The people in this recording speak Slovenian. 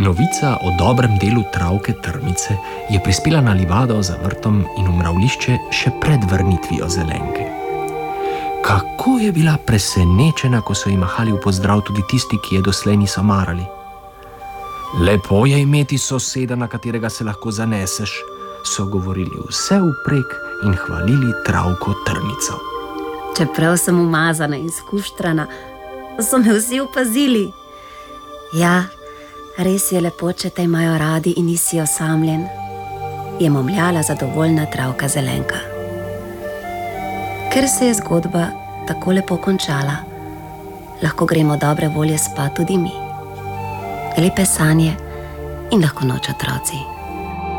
Novica o dobrem delu travke trmice je prispela na livado za vrtom in v mravlišče še pred vrnitvijo Zelenke. Kako je bila presenečena, ko so ji mahali v pozdrav tudi tisti, ki je doslej niso marali. Lepo je imeti soseda, na katerega se lahko zaneseš, so govorili vse vprek in hvalili travko trmico. Čeprav sem umazana in skuštrana, so me vsi opazili. Ja, res je lepo, če te imajo radi in nisi osamljen, je momljala zadovoljna travka Zelenka. Ker se je zgodba tako lepo končala, lahko gremo dobre volje spat tudi mi. Lepe sanje in lahko noč, otroci.